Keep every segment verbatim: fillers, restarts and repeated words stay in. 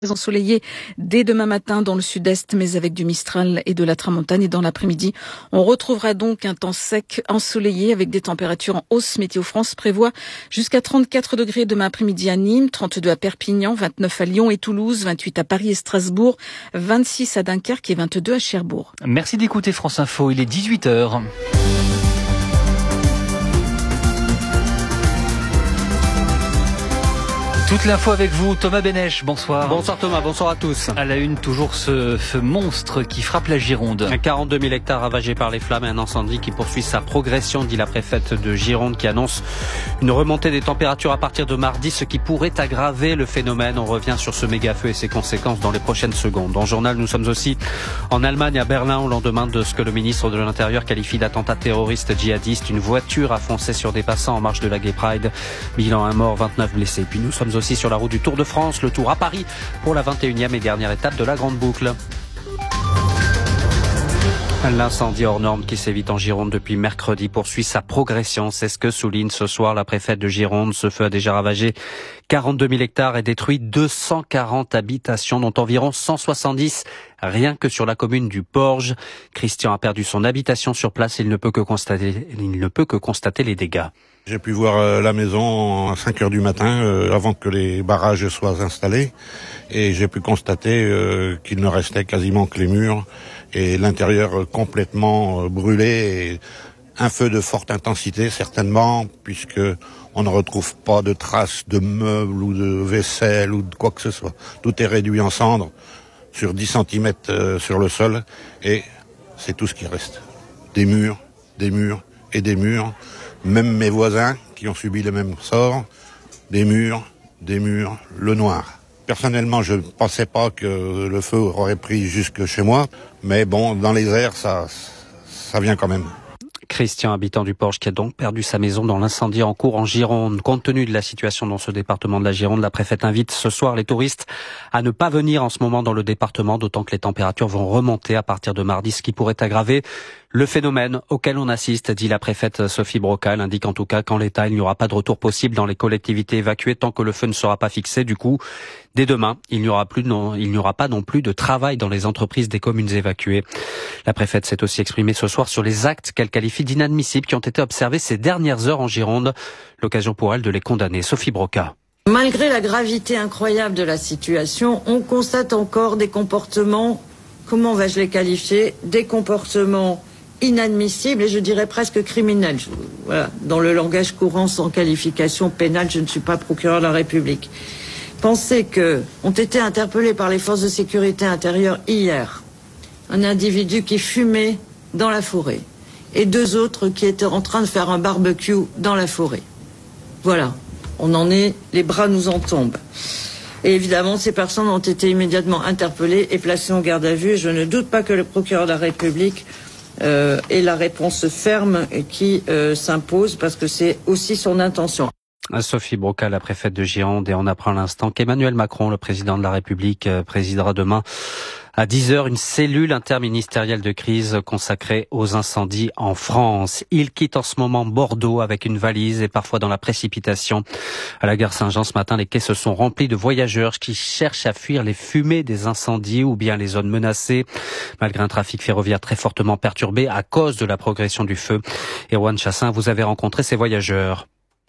Ensoleillé dès demain matin dans le sud-est, mais avec du Mistral et de la Tramontane. Et dans l'après-midi, on retrouvera donc un temps sec, ensoleillé, avec des températures en hausse. Météo France prévoit jusqu'à trente-quatre degrés demain après-midi à Nîmes, trente-deux à Perpignan, vingt-neuf à Lyon et Toulouse, vingt-huit à Paris et Strasbourg, vingt-six à Dunkerque et vingt-deux à Cherbourg. Merci d'écouter France Info, il est dix-huit heures. Toute l'info avec vous, Thomas Bénèche, bonsoir. Bonsoir Thomas, bonsoir à tous. À la une, toujours ce, ce monstre qui frappe la Gironde. quarante-deux mille hectares ravagés par les flammes et un incendie qui poursuit sa progression, dit la préfète de Gironde, qui annonce une remontée des températures à partir de mardi, ce qui pourrait aggraver le phénomène. On revient sur ce méga-feu et ses conséquences dans les prochaines secondes. Dans le journal, nous sommes aussi en Allemagne, à Berlin, au lendemain de ce que le ministre de l'Intérieur qualifie d'attentat terroriste djihadiste. Une voiture a foncé sur des passants en marche de la Gay Pride. Bilan un mort, vingt-neuf blessés. Puis nous sommes aussi aussi sur la route du Tour de France, le Tour à Paris pour la vingt et unième et dernière étape de la Grande Boucle. L'incendie hors norme qui sévit en Gironde depuis mercredi poursuit sa progression. C'est ce que souligne ce soir la préfète de Gironde. Ce feu a déjà ravagé quarante-deux mille hectares et détruit deux cent quarante habitations, dont environ cent soixante-dix rien que sur la commune du Porge. Christian a perdu son habitation sur place et il ne peut que constater, il ne peut que constater les dégâts. J'ai pu voir euh, la maison à cinq heures du matin, euh, avant que les barrages soient installés, et j'ai pu constater euh, qu'il ne restait quasiment que les murs et l'intérieur complètement euh, brûlé. Et un feu de forte intensité certainement, puisque on ne retrouve pas de traces de meubles ou de vaisselle ou de quoi que ce soit. Tout est réduit en cendres sur dix centimètres euh, sur le sol, et c'est tout ce qui reste. Des murs, des murs et des murs. Même mes voisins qui ont subi le même sort, des murs, des murs, le noir. Personnellement, je ne pensais pas que le feu aurait pris jusque chez moi, mais bon, dans les airs, ça, ça vient quand même. Christian, habitant du Porge, qui a donc perdu sa maison dans l'incendie en cours en Gironde. Compte tenu de la situation dans ce département de la Gironde, la préfète invite ce soir les touristes à ne pas venir en ce moment dans le département, d'autant que les températures vont remonter à partir de mardi, ce qui pourrait aggraver le phénomène auquel on assiste, dit la préfète Sophie Brocal, indique en tout cas qu'en l'état, il n'y aura pas de retour possible dans les collectivités évacuées tant que le feu ne sera pas fixé. Du coup, dès demain, il n'y aura plus non, il n'y aura pas non plus de travail dans les entreprises des communes évacuées. La préfète s'est aussi exprimée ce soir sur les actes qu'elle qualifie d'inadmissibles qui ont été observés ces dernières heures en Gironde. L'occasion pour elle de les condamner. Sophie Broca. Malgré la gravité incroyable de la situation, on constate encore des comportements, comment vais-je les qualifier, des comportements inadmissible et je dirais presque criminel. Voilà. Dans le langage courant, sans qualification pénale, je ne suis pas procureur de la République. Pensez que ont été interpellés par les forces de sécurité intérieure hier un individu qui fumait dans la forêt et deux autres qui étaient en train de faire un barbecue dans la forêt. Voilà. On en est, les bras nous en tombent. Et évidemment, ces personnes ont été immédiatement interpellées et placées en garde à vue. Et je ne doute pas que le procureur de la République Euh, et la réponse ferme qui euh, s'impose parce que c'est aussi son intention. Sophie Brocal, la préfète de Gironde, et on apprend à l'instant qu'Emmanuel Macron, le président de la République, présidera demain à dix heures une cellule interministérielle de crise consacrée aux incendies en France. Il quitte en ce moment Bordeaux avec une valise et parfois dans la précipitation. À la gare Saint-Jean ce matin, les quais se sont remplis de voyageurs qui cherchent à fuir les fumées des incendies ou bien les zones menacées, malgré un trafic ferroviaire très fortement perturbé à cause de la progression du feu. Erwan Chassin, vous avez rencontré ces voyageurs.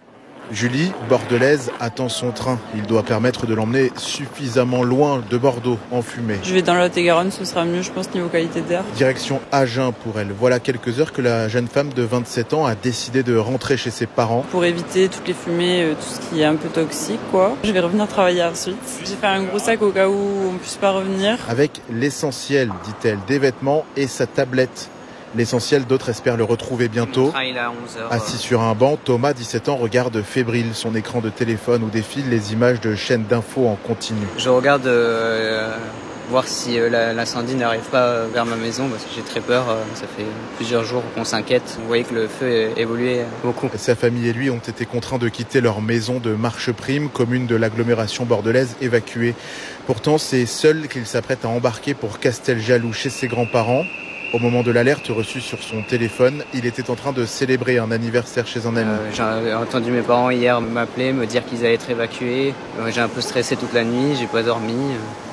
Julie, bordelaise, attend son train. Il doit permettre de l'emmener suffisamment loin de Bordeaux, en fumée. Je vais dans la Lot-et-Garonne, ce sera mieux, je pense, niveau qualité d'air. Direction Agen pour elle. Voilà quelques heures que la jeune femme de vingt-sept ans a décidé de rentrer chez ses parents. Pour éviter toutes les fumées, tout ce qui est un peu toxique, quoi. Je vais revenir travailler ensuite. J'ai fait un gros sac au cas où on ne puisse pas revenir. Avec l'essentiel, dit-elle, des vêtements et sa tablette. L'essentiel, d'autres espèrent le retrouver bientôt. Assis sur un banc, Thomas, dix-sept ans, regarde fébrile son écran de téléphone où défilent les images de chaînes d'infos en continu. Je regarde euh, voir si euh, l'incendie n'arrive pas vers ma maison parce que j'ai très peur. Euh, ça fait plusieurs jours qu'on s'inquiète. Vous voyez que le feu évoluait beaucoup. Sa famille et lui ont été contraints de quitter leur maison de Marcheprime, commune de l'agglomération bordelaise, évacuée. Pourtant, c'est seul qu'il s'apprête à embarquer pour Casteljaloux chez ses grands-parents. Au moment de l'alerte reçue sur son téléphone, il était en train de célébrer un anniversaire chez un ami. Euh, j'ai entendu mes parents hier m'appeler, me dire qu'ils allaient être évacués. Euh, j'ai un peu stressé toute la nuit, j'ai pas dormi.